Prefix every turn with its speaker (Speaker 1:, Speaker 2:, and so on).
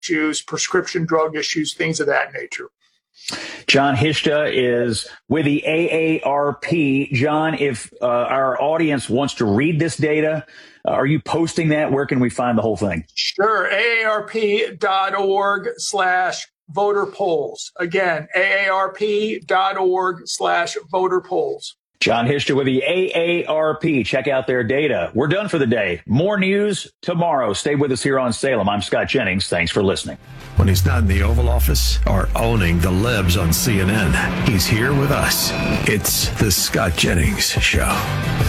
Speaker 1: issues, prescription drug issues, things of that nature.
Speaker 2: John Hishta is with the AARP. John, if our audience wants to read this data, are you posting that? Where can we find the whole thing?
Speaker 1: Sure. AARP.org/voter polls. Again, AARP.org/voter polls.
Speaker 2: John Hishta with the AARP. Check out their data. We're done for the day. More news tomorrow. Stay with us here on Salem. I'm Scott Jennings. Thanks for listening.
Speaker 3: When he's not in the Oval Office or owning the libs on CNN, he's here with us. It's the Scott Jennings Show.